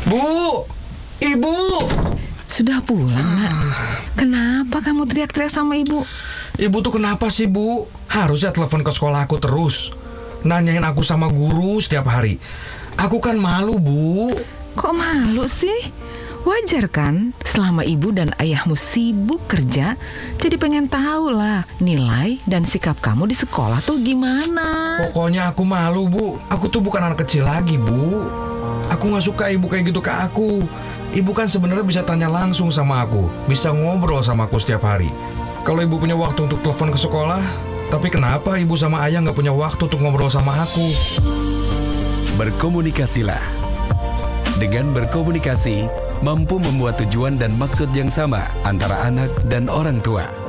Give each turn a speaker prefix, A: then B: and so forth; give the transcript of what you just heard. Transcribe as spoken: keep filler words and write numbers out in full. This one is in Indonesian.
A: Bu! Ibu!
B: Sudah pulang, Nak? Kenapa kamu teriak-teriak sama ibu?
A: Ibu tuh kenapa sih, Bu? Harusnya telepon ke sekolah aku terus. Nanyain aku sama guru setiap hari. Aku kan malu, Bu.
B: Kok malu sih? Wajar kan, selama ibu dan ayahmu sibuk kerja, jadi pengen tahu lah nilai dan sikap kamu di sekolah tuh gimana.
A: Pokoknya aku malu, Bu. Aku tuh bukan anak kecil lagi, Bu. Aku gak suka ibu kayak gitu ke aku. Ibu kan sebenarnya bisa tanya langsung sama aku, bisa ngobrol sama aku setiap hari. Kalau ibu punya waktu untuk telepon ke sekolah, tapi kenapa ibu sama ayah gak punya waktu untuk ngobrol sama aku?
C: Berkomunikasilah. Dengan berkomunikasi, mampu membuat tujuan dan maksud yang sama antara anak dan orang tua.